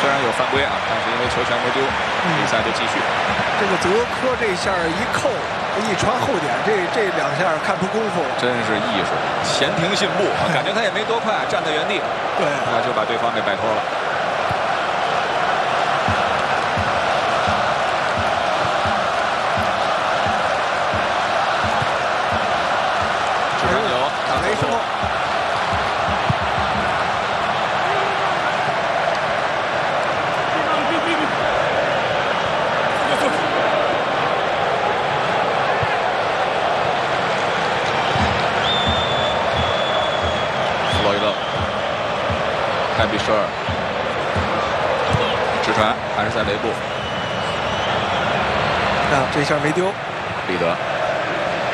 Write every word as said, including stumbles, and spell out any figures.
虽然有犯规啊，但是因为球权没丢，比赛就继续。 这个泽科这下一扣一传后点，这这两下看出功夫， 真是艺术，前庭信步啊，感觉他也没多快，站在原地， 对， 那就把对方给摆脱了。直传球， 打雷之后。 泰比舍尔直传还是在雷布， 啊， 这下没丢， 彼得。